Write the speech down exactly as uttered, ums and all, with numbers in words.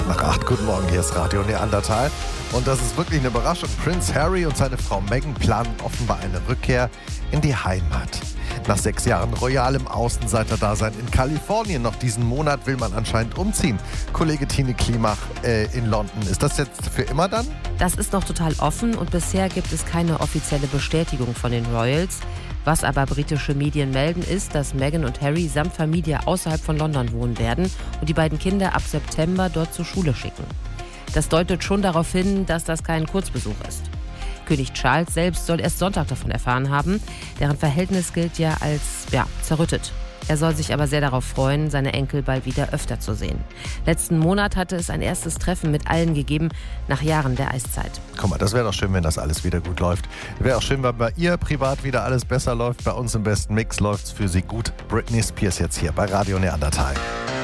acht nach acht. Guten Morgen, hier ist Radio Neandertal. Und das ist wirklich eine Überraschung. Prinz Harry und seine Frau Meghan planen offenbar eine Rückkehr in die Heimat. Nach sechs Jahren royalem Außenseiterdasein in Kalifornien, noch diesen Monat will man anscheinend umziehen. Kollege Tine Klimach äh, in London. Ist das jetzt für immer dann? Das ist noch total offen und bisher gibt es keine offizielle Bestätigung von den Royals. Was aber britische Medien melden, ist, dass Meghan und Harry samt Familie außerhalb von London wohnen werden und die beiden Kinder ab September dort zur Schule schicken. Das deutet schon darauf hin, dass das kein Kurzbesuch ist. König Charles selbst soll erst Sonntag davon erfahren haben. Deren Verhältnis gilt ja als ja, zerrüttet. Er soll sich aber sehr darauf freuen, seine Enkel bald wieder öfter zu sehen. Letzten Monat hatte es ein erstes Treffen mit allen gegeben, nach Jahren der Eiszeit. Guck mal, das wäre doch schön, wenn das alles wieder gut läuft. Wäre auch schön, wenn bei ihr privat wieder alles besser läuft. Bei uns im besten Mix läuft es für sie gut. Britney Spears jetzt hier bei Radio Neandertal.